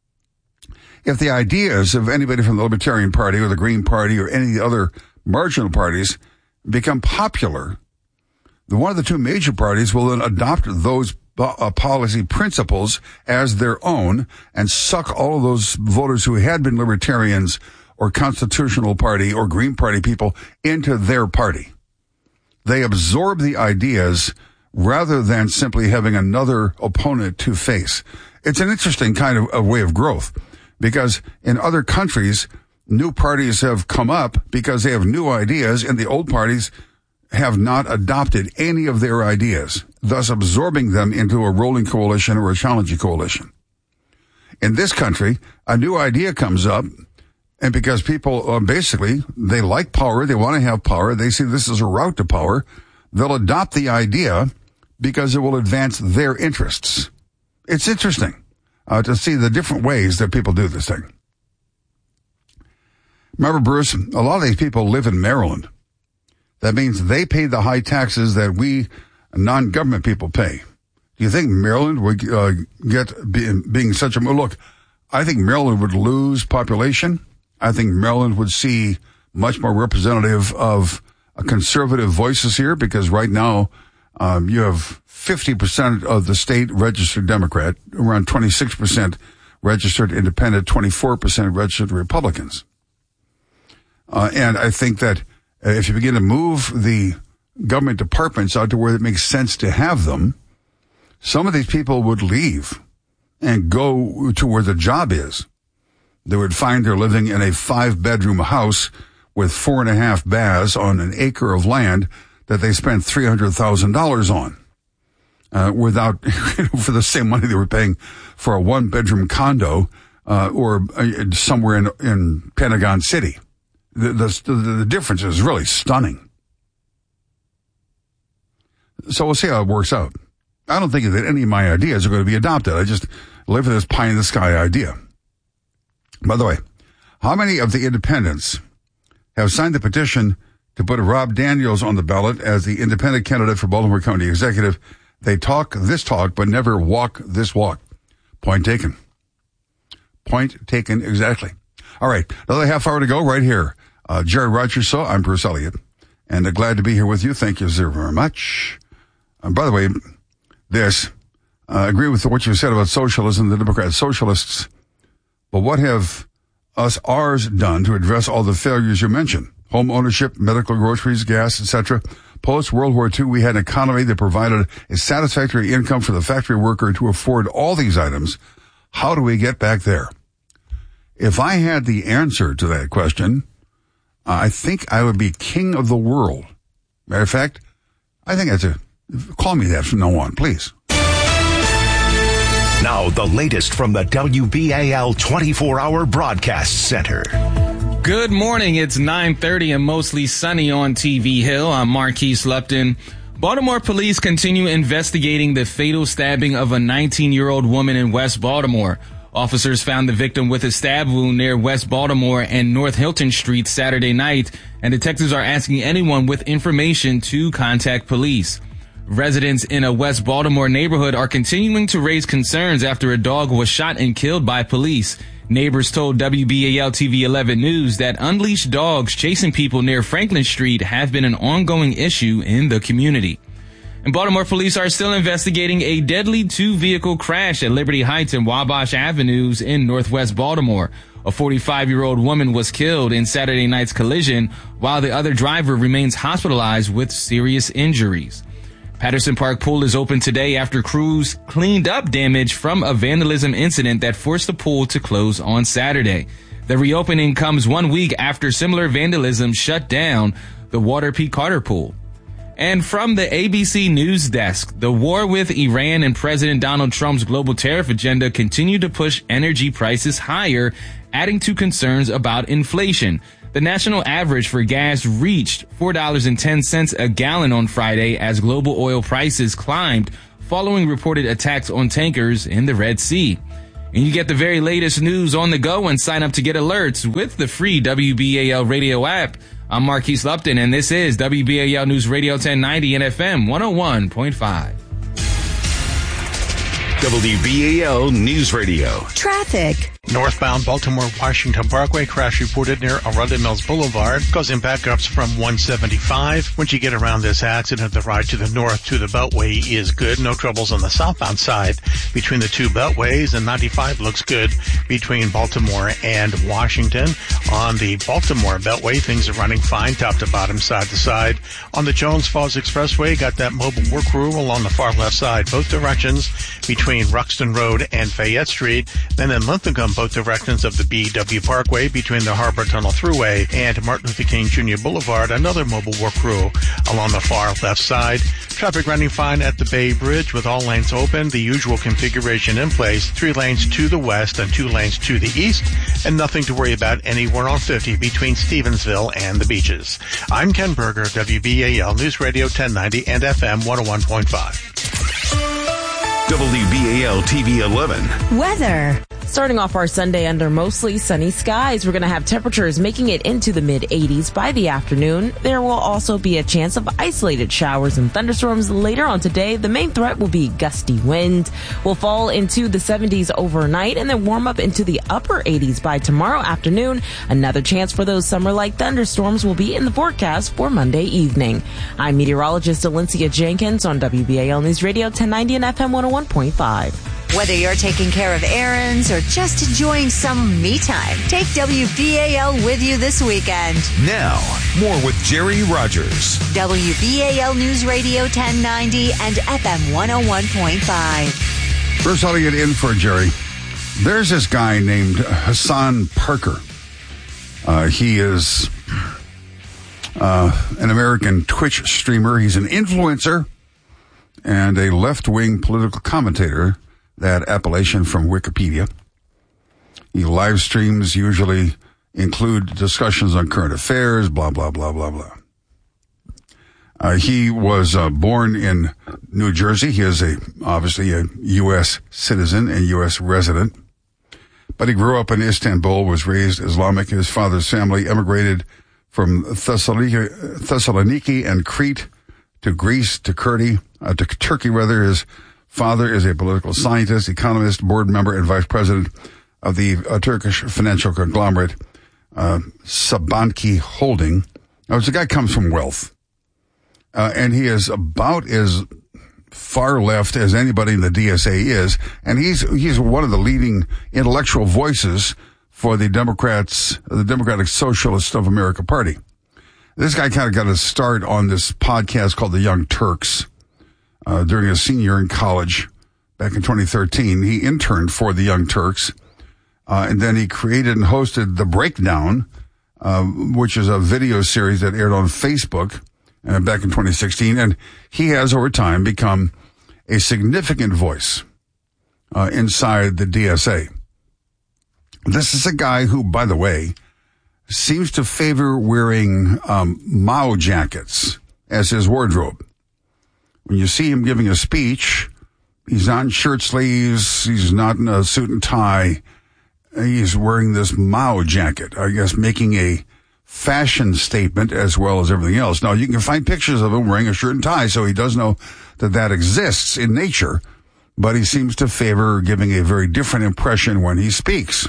If the ideas of anybody from the Libertarian Party or the Green Party or any of the other marginal parties become popular, the one of the two major parties will then adopt those uh, policy principles as their own and suck all of those voters who had been Libertarians or Constitutional Party or Green Party people into their party. They absorb the ideas rather than simply having another opponent to face. It's an interesting kind of, of way of growth, because in other countries, new parties have come up because they have new ideas, and the old parties have not adopted any of their ideas, thus absorbing them into a rolling coalition or a challenging coalition. In this country, a new idea comes up, and because people uh, basically, they like power, they want to have power, they see this as a route to power, they'll adopt the idea because it will advance their interests. It's interesting uh, to see the different ways that people do this thing. Remember, Bruce, a lot of these people live in Maryland. That means they pay the high taxes that we non-government people pay. Do you think Maryland would uh, get be, being such a... Look, I think Maryland would lose population. I think Maryland would see much more representative of uh, conservative voices here, because right now um, you have fifty percent of the state registered Democrat, around twenty-six percent registered independent, twenty-four percent registered Republicans. Uh, and I think that if you begin to move the government departments out to where it makes sense to have them, some of these people would leave and go to where the job is. They would find they're living in a five-bedroom house with four and a half baths on an acre of land that they spent three hundred thousand dollars on, uh, without, you know, for the same money they were paying for a one-bedroom condo, uh, or uh, somewhere in, in Pentagon City. The, the, the difference is really stunning. So we'll see how it works out. I don't think that any of my ideas are going to be adopted. I just live for this pie-in-the-sky idea. By the way, how many of the independents have signed the petition to put Rob Daniels on the ballot as the independent candidate for Baltimore County Executive? They talk this talk, but never walk this walk. Point taken. Point taken exactly. All right, another half hour to go right here. Uh, Jerry Rogers, so I'm Bruce Elliott, and uh, glad to be here with you. Thank you so very much. And by the way, this, I uh, agree with what you said about socialism, the Democrat socialists. But what have us ours done to address all the failures you mentioned? Home ownership, medical, groceries, gas, et cetera. Post-World War Two, we had an economy that provided a satisfactory income for the factory worker to afford all these items. How do we get back there? If I had the answer to that question, I think I would be king of the world. Matter of fact, I think that's a... Call me that from now on, please. Now, the latest from the W B A L twenty-four hour Broadcast Center. Good morning. It's nine thirty and mostly sunny on T V Hill. I'm Marquise Lupton. Baltimore police continue investigating the fatal stabbing of a nineteen-year-old woman in West Baltimore. Officers found the victim with a stab wound near West Baltimore and North Hilton Street Saturday night, and detectives are asking anyone with information to contact police. Residents in a West Baltimore neighborhood are continuing to raise concerns after a dog was shot and killed by police. Neighbors told W B A L T V eleven News that unleashed dogs chasing people near Franklin Street have been an ongoing issue in the community. And Baltimore police are still investigating a deadly two-vehicle crash at Liberty Heights and Wabash Avenues in Northwest Baltimore. A forty-five-year-old woman was killed in Saturday night's collision, while the other driver remains hospitalized with serious injuries. Patterson Park Pool is open today after crews cleaned up damage from a vandalism incident that forced the pool to close on Saturday. The reopening comes one week after similar vandalism shut down the Walter P. Carter Pool. And from the A B C News Desk, the war with Iran and President Donald Trump's global tariff agenda continue to push energy prices higher, adding to concerns about inflation. The national average for gas reached four dollars and ten cents a gallon on Friday as global oil prices climbed following reported attacks on tankers in the Red Sea. And you get the very latest news on the go and sign up to get alerts with the free W B A L radio app. I'm Marquise Lupton, and this is W B A L News Radio ten ninety and F M one oh one point five. W B A L News Radio. Traffic. Northbound Baltimore-Washington Parkway crash reported near Arundel Mills Boulevard, causing backups from one seventy-five. Once you get around this accident, the ride to the north to the Beltway is good. No troubles on the southbound side between the two Beltways, and ninety-five looks good between Baltimore and Washington. On the Baltimore Beltway, things are running fine, top to bottom, side to side. On the Jones Falls Expressway, got that mobile work rule along the far left side, both directions between Ruxton Road and Fayette Street. Then in Linthicum, both directions of the B W Parkway between the Harbor Tunnel Thruway and Martin Luther King Junior Boulevard, another mobile work crew along the far left side. Traffic running fine at the Bay Bridge with all lanes open, the usual configuration in place, three lanes to the west and two lanes to the east, and nothing to worry about anywhere on fifty between Stevensville and the beaches. I'm Ken Berger, W B A L News Radio ten ninety and F M one oh one point five. W B A L T V eleven. Weather. Starting off our Sunday under mostly sunny skies, we're going to have temperatures making it into the mid eighties by the afternoon. There will also be a chance of isolated showers and thunderstorms later on today. The main threat will be gusty wind. We'll fall into the seventies overnight and then warm up into the upper eighties by tomorrow afternoon. Another chance for those summer-like thunderstorms will be in the forecast for Monday evening. I'm meteorologist Alencia Jenkins on W B A L News Radio ten ninety and F M one oh one point five. Whether you're taking care of errands or just enjoying some me time, take W B A L with you this weekend. Now, more with Jerry Rogers. W B A L News Radio ten ninety and F M one oh one point five. First, I'll get in for Jerry. There's this guy named Hassan Parker. Uh, he is uh, an American Twitch streamer. He's an influencer and a left-wing political commentator. That appellation from Wikipedia. He live streams usually include discussions on current affairs, blah, blah, blah, blah, blah. Uh, he was uh, born in New Jersey. He is a obviously a U S citizen and U S resident. But he grew up in Istanbul, was raised Islamic. His father's family emigrated from Thessaloniki, Thessaloniki and Crete to Greece, to Turkey, uh, to Turkey rather. His father is a political scientist, economist, board member, and vice president of the uh, Turkish financial conglomerate uh, Sabancı Holding. Now, the guy comes from wealth, uh, and he is about as far left as anybody in the D S A is, and he's he's one of the leading intellectual voices for the Democrats, the Democratic Socialists of America Party. This guy kind of got a start on this podcast called The Young Turks. Uh, during his senior year in college back in twenty thirteen, he interned for the Young Turks, uh, and then he created and hosted The Breakdown, uh, which is a video series that aired on Facebook uh, back in twenty sixteen, and he has over time become a significant voice uh, inside the D S A. This is a guy who, by the way, seems to favor wearing um, Mao jackets as his wardrobe. When you see him giving a speech, he's not in shirt sleeves, he's not in a suit and tie, he's wearing this Mao jacket, I guess making a fashion statement as well as everything else. Now, you can find pictures of him wearing a shirt and tie, so he does know that that exists in nature, but he seems to favor giving a very different impression when he speaks.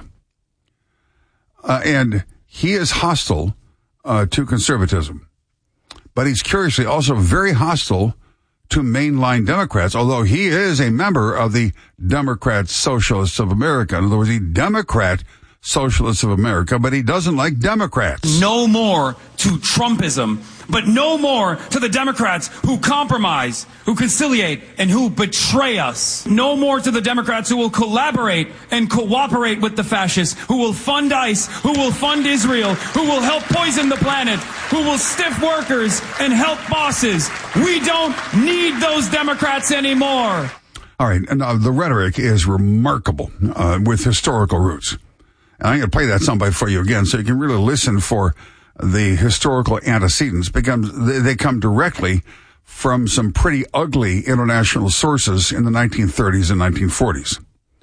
Uh, and he is hostile uh, to conservatism, but he's curiously also very hostile to mainline Democrats, although he is a member of the Democrat Socialists of America. In other words, a Democrat Socialists of America, but he doesn't like Democrats. No more to Trumpism, but no more to the Democrats who compromise, who conciliate, and who betray us. No more to the Democrats who will collaborate and cooperate with the fascists, who will fund ICE, who will fund Israel, who will help poison the planet, who will stiff workers and help bosses. We don't need those Democrats anymore. All right, and uh, the rhetoric is remarkable uh, with historical roots. And I'm going to play that soundbite for you again so you can really listen for the historical antecedents, because they come directly from some pretty ugly international sources in the nineteen thirties and nineteen forties.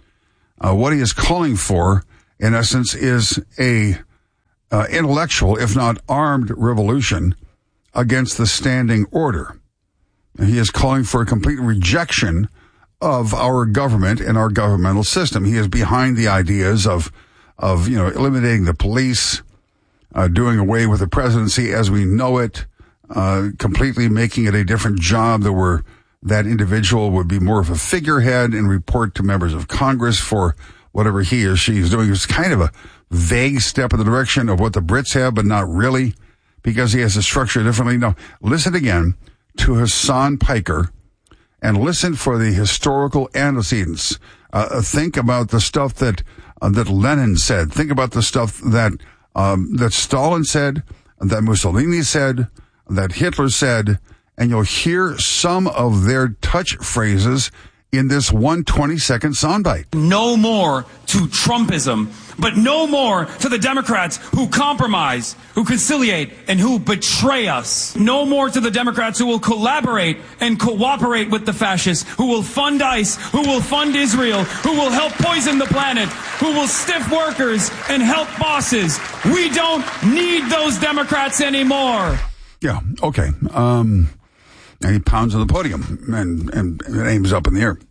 Uh, what he is calling for, in essence, is a uh, intellectual, if not armed, revolution against the standing order. And he is calling for a complete rejection of our government and our governmental system. He is behind the ideas of of, you know, eliminating the police, uh, doing away with the presidency as we know it, uh, completely making it a different job that where that individual would be more of a figurehead and report to members of Congress for whatever he or she is doing. It's kind of a vague step in the direction of what the Brits have, but not really, because he has to structure it differently. No, listen again to Hasan Piker and listen for the historical antecedents. Uh, think about the stuff that Uh, that Lenin said. Think about the stuff that um, that Stalin said, that Mussolini said, that Hitler said, and you'll hear some of their touch phrases in this one twenty-second soundbite. No more to Trumpism, but no more to the Democrats who compromise, who conciliate, and who betray us. No more to the Democrats who will collaborate and cooperate with the fascists, who will fund ICE, who will fund Israel, who will help poison the planet, who will stiff workers and help bosses. We don't need those Democrats anymore. Yeah, okay. Um... And he pounds on the podium and, and, and aims up in the air.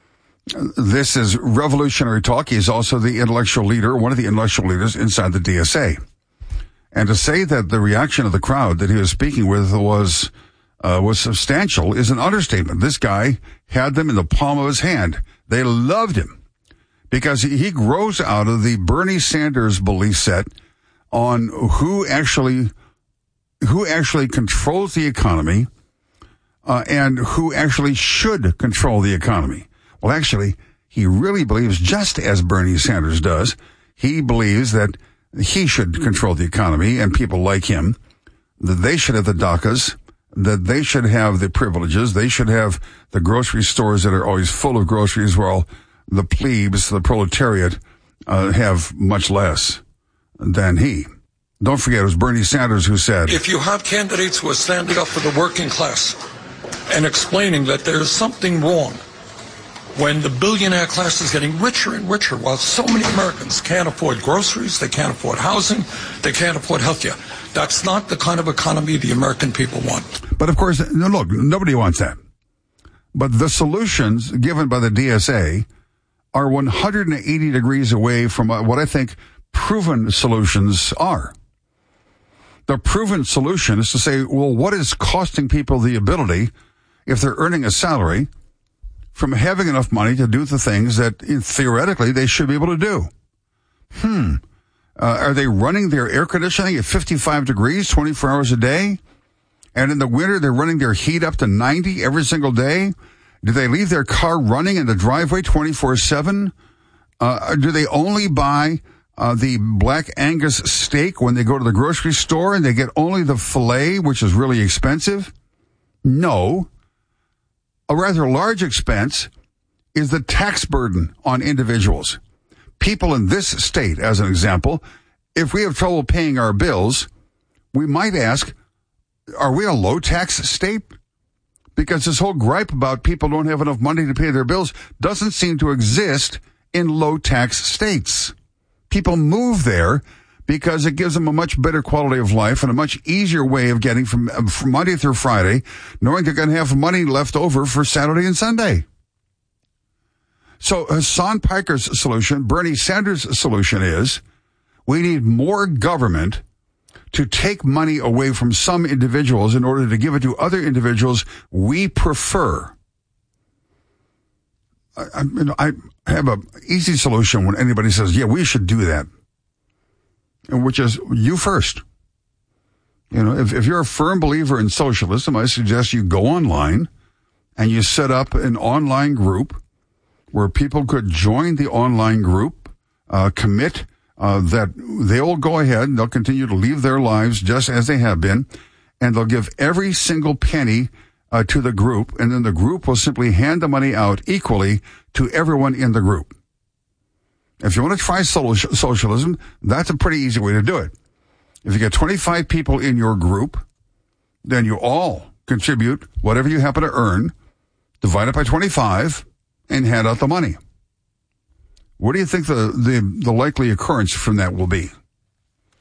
This is revolutionary talk. He's also the intellectual leader, one of the intellectual leaders inside the D S A. And to say that the reaction of the crowd that he was speaking with was uh, was substantial is an understatement. This guy had them in the palm of his hand. They loved him because he, he grows out of the Bernie Sanders belief set on who actually who actually controls the economy. Uh, and who actually should control the economy. Well, actually, he really believes, just as Bernie Sanders does, he believes that he should control the economy and people like him, that they should have the D A C As, that they should have the privileges, they should have the grocery stores that are always full of groceries while the plebes, the proletariat, uh, have much less than he. Don't forget, it was Bernie Sanders who said, if you have candidates who are standing up for the working class and explaining that there's something wrong when the billionaire class is getting richer and richer while so many Americans can't afford groceries, they can't afford housing, they can't afford health care. That's not the kind of economy the American people want. But of course, no, look, nobody wants that. But the solutions given by the D S A are one hundred eighty degrees away from what I think proven solutions are. The proven solution is to say, well, what is costing people the ability, if they're earning a salary, from having enough money to do the things that theoretically they should be able to do? Hmm. Uh, are they running their air conditioning at fifty-five degrees twenty-four hours a day? And in the winter, they're running their heat up to ninety every single day? Do they leave their car running in the driveway twenty-four seven? Uh, do they only buy uh, the Black Angus steak when they go to the grocery store and they get only the filet, which is really expensive? No. A rather large expense is the tax burden on individuals. People in this state, as an example, if we have trouble paying our bills, we might ask, are we a low tax state? Because this whole gripe about people don't have enough money to pay their bills doesn't seem to exist in low tax states. People move there because it gives them a much better quality of life and a much easier way of getting from, from Monday through Friday, knowing they're going to have money left over for Saturday and Sunday. So Hasan Piker's solution, Bernie Sanders' solution is we need more government to take money away from some individuals in order to give it to other individuals we prefer. I, I, I have an easy solution when anybody says, yeah, we should do that. which is you first. You know, if, if you're a firm believer in socialism, I suggest you go online and you set up an online group where people could join the online group, uh, commit uh, that they will go ahead and they'll continue to live their lives just as they have been, and they'll give every single penny uh, to the group, and then the group will simply hand the money out equally to everyone in the group. If you want to try socialism, that's a pretty easy way to do it. If you get twenty-five people in your group, then you all contribute whatever you happen to earn, divide it by twenty-five, and hand out the money. What do you think the, the, the likely occurrence from that will be?